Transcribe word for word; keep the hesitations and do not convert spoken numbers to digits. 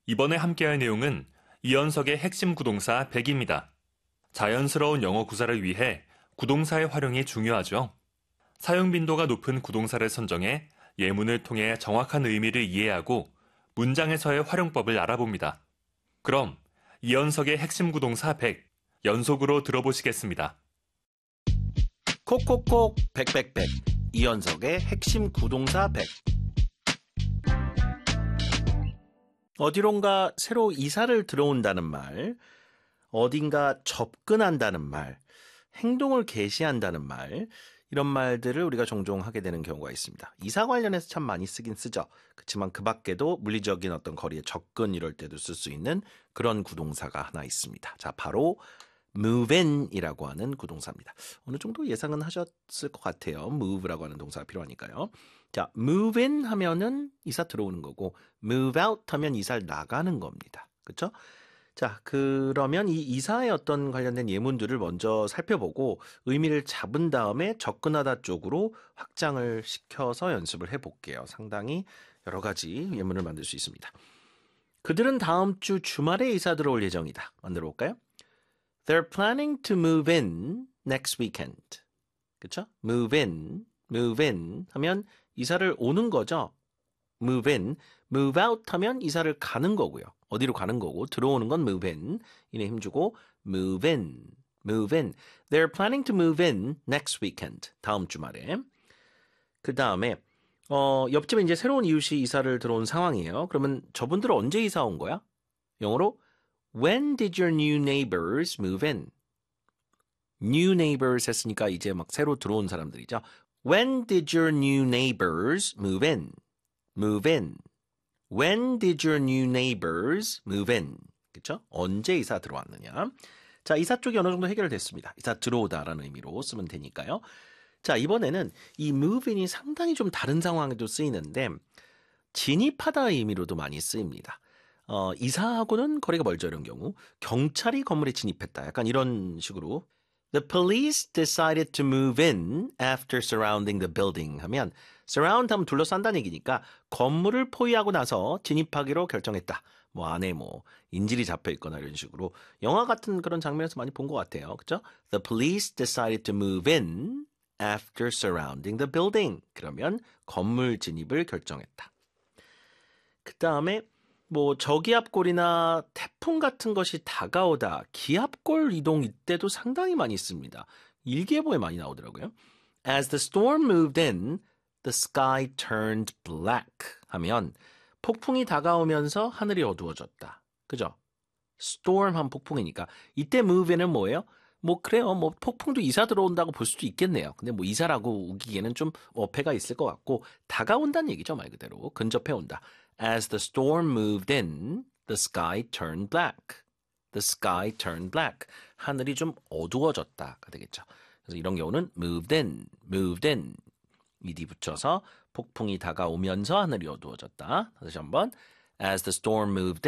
이번에 함께할 내용은 이연석의 핵심 구동사 백입니다. 자연스러운 영어 구사를 위해 구동사의 활용이 중요하죠. 사용 빈도가 높은 구동사를 선정해 예문을 통해 정확한 의미를 이해하고 문장에서의 활용법을 알아봅니다. 그럼 이연석의 핵심 구동사 백, 연속으로 들어보시겠습니다. 콕콕콕 백백백 이연석의 핵심 구동사 백. 어디론가 새로 이사를 들어온다는 말, 어딘가 접근한다는 말, 행동을 개시한다는 말, 이런 말들을 우리가 종종 하게 되는 경우가 있습니다. 이사 관련해서 참 많이 쓰긴 쓰죠. 그렇지만 그 밖에도 물리적인 어떤 거리에 접근 이럴 때도 쓸 수 있는 그런 구동사가 하나 있습니다. 자, 바로 move in이라고 하는 구동사입니다. 어느 정도 예상은 하셨을 것 같아요. move라고 하는 동사가 필요하니까요. 자, move in 하면은 이사 들어오는 거고 move out 하면 이사를 나가는 겁니다. 그렇죠? 자, 그러면 이 이사의 어떤 관련된 예문들을 먼저 살펴보고 의미를 잡은 다음에 접근하다 쪽으로 확장을 시켜서 연습을 해볼게요. 상당히 여러 가지 예문을 만들 수 있습니다. 그들은 다음 주 주말에 이사 들어올 예정이다. 만들어 볼까요? They're planning to move in next weekend. 그렇죠? move in, move in 하면 이사를 오는 거죠. move in, move out 하면 이사를 가는 거고요. 어디로 가는 거고 들어오는 건 move in. 이에 힘주고 move in, move in. They're planning to move in next weekend. 다음 주말에. 그 다음에 어, 옆집에 이제 새로운 이웃이 이사를 들어온 상황이에요. 그러면 저분들은 언제 이사 온 거야? 영어로 When did your new neighbors move in? New neighbors 했으니까 이제 막 새로 들어온 사람들이죠. When did your new neighbors move in? move in. When did your new neighbors move in? 그렇죠? 언제 이사 들어왔느냐? 자, 이사 쪽이 어느 정도 해결됐습니다. 이사 들어오다라는 의미로 쓰면 되니까요. 자, 이번에는 이 move in이 상당히 좀 다른 상황에도 쓰이는데 진입하다의 의미로도 많이 쓰입니다. 어, 이사하고는 거리가 멀죠, 이런 경우. 경찰이 건물에 진입했다. 약간 이런 식으로 The police decided to move in after surrounding the building 하면 surround 하면 둘러싼다는 얘기니까 건물을 포위하고 나서 진입하기로 결정했다. 뭐 안에 뭐 인질이 잡혀 있거나 이런 식으로 영화 같은 그런 장면에서 많이 본 것 같아요. 그렇죠? The police decided to move in after surrounding the building. 그러면 건물 진입을 결정했다. 그 다음에 뭐 저기압골이나 태풍 같은 것이 다가오다. 기압골 이동 이때도 상당히 많이 씁니다. 일기예보에 많이 나오더라고요. As the storm moved in, the sky turned black 하면 폭풍이 다가오면서 하늘이 어두워졌다. 그죠? storm 하면 폭풍이니까 이때 move in은 뭐예요? 뭐 그래요. 뭐 폭풍도 이사 들어온다고 볼 수도 있겠네요. 근데 뭐 이사라고 우기기에는 좀 어폐가 있을 것 같고 다가온다는 얘기죠. 말 그대로. 근접해 온다. As the storm moved in, the sky turned black. The sky turned black. 하늘이 좀 어두워졌다가 되겠죠. 그래서 이런 경우는 moved in, moved in. ed 붙여서 폭풍이 다가오면서 하늘이 어두워졌다. 다시 한번. As the storm moved